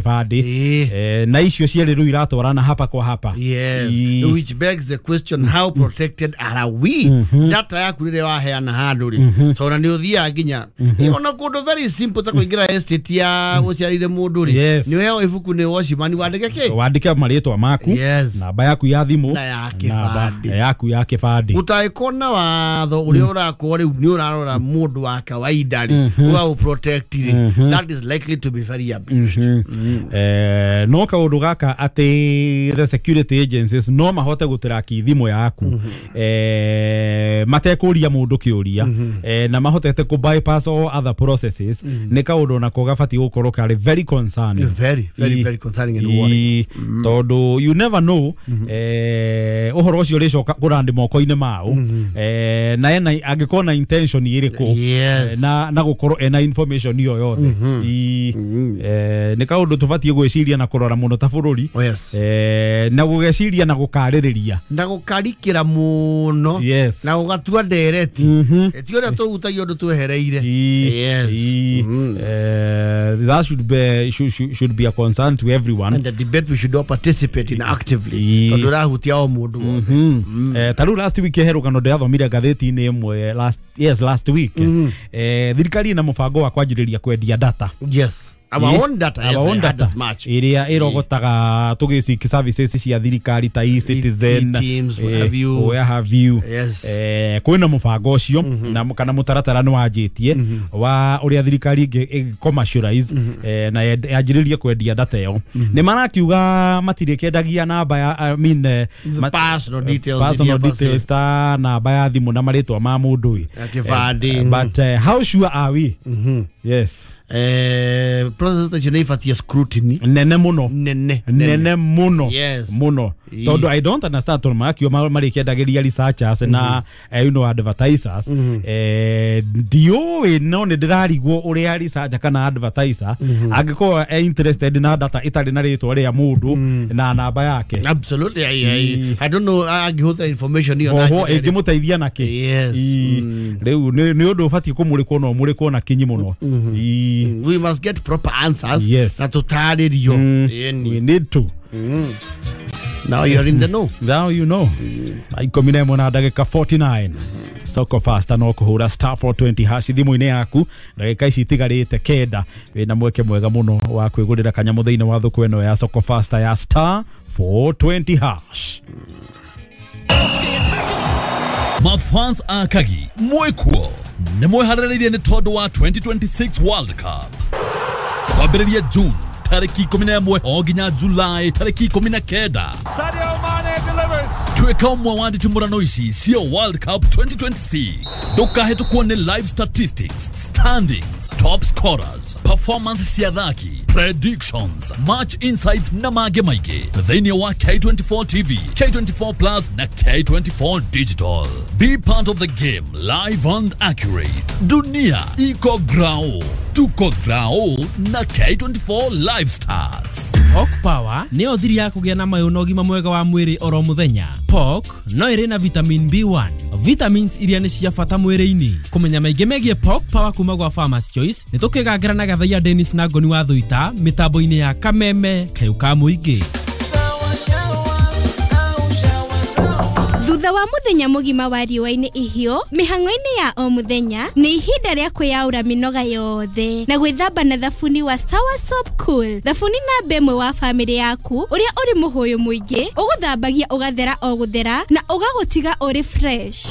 kibandi na icio ciere ru iratwarana hapa kwa hapa. Yes. Which begs the question, how protected are we? Data yaku rire waheana handu ri so na ni uthia nginya ona kundu very simple ta kuingira estate ya uciarire mundu ri ni wewe ibuku ni washimani wandike maritwa maku namba yaku ya thimu na yaku ya kibandi utaikona watho uri urakwo ri ni urarora mundu wa kawaida ri wa protect ri that is likely to be very abused. No kaundu gaka ati the security agencies no mahote gutiraki thimu yaku matekuria mundu kiuria na mahotete ku bypass all other processes ne kaundu nako gabati gukorwo kari very concerning, very concerning and worrying tondu you never know uhoro ucio ricoka kurandi moko-ini mao na ena angikona intention iriku na gukorwo ena information iyo yothe ne kaundu tubatie gwiciria na kurora muno ta bururi na gugeciria na gukaririria na gukarikira muno na ugatua direct etiore to utayo ndu twehereire that should be a concern to everyone, and the debate we should all participate in actively tondu rahutia o mundu taru last week herugano de athomire gatheti-ini imwe last week thirikari na mubango wa kwanjiriria kwendia data our own data as much iria irogotaga tugiciki services cia thirikari ta e-citizen where have you kwina mubango ucio na kana mutaratara ni wanjitie wa uria thirikari commercialize na yanjiririe kwendia data yo ni marakiuga matirikendagia namba ya personal details ta namba ya thimu na maritwa ma mundu but how sure are we process that you need scrutiny nene muno muno tondu I don't understand to makio marikendagiria researchers na advertisers dio no ne ndirarigwo uria researcher kana advertiser angiko interested na data itari na ritwa ria mundu na namba yake. Absolutely. I don't know agihotha information hiyo na egimuteithia naki riu ni undu fati kumurikwo no murikwo na kinyi muno. We must get proper answers na tutaririo we need to now you're in the know, now you know. Ikomine mona dagika 49 soko fasta no kuhura star 420 hash thimu-ini yaku dagika ici tigarite kenda wina mweke mwega muno wa kwigurira kanyamu thiini wa thuku eno ya soko fasta ya star 420 hash. Mafans akagi mwekuo ne mweharĩrĩirie nĩ tondu wa 2026 World Cup kwambĩrĩria June tariki 11 o nginya July tariki 19. Sadio Mane delivers. Tweka umwe wa nditimurano ici cia World Cup 2026. Ndũkahĩtũkwo nĩ live statistics, standings, top scorers, performance cia athaki, predictions, match insights na mangĩ maingĩ thĩinĩ wa K24 TV, K24 Plus na K24 Digital. Be part of the game, live and accurate. Dunia iko grao, tuko grao na K24 Live Stars. Pork Power nĩ othiri ya kũgĩa na mayo na ũgima mwega wa mwĩrĩ oro mũthenya. Pork no ĩrĩ na vitamin B1. Vitamins iria nĩ cia bata mwĩrĩ-inĩ. Kũmenya maingĩ megiĩ Pork Power kuma gwa Farmers Choice nĩ tũkĩgangĩra na Gathaia Dennis na Ngoni wa Thũita mĩtambo-inĩ ya Kameme Kayuka Mũingĩ. Thutha wa muthenya mugima wa riũa-inĩ ihio, mĩhang'o-inĩ ya o muthenya nĩ ihinda rĩa kwĩyaũra mĩnoga yothe na gwĩthamba na thabuni wa Sour Soap Cool. Thabuni namba ĩmwe wa famĩlĩ yaku ũrĩa ũrĩ mũhũyũ mũingĩ, ũgũthambagia ũgathera o gũthera na ũgagũtiga ũrĩ fresh.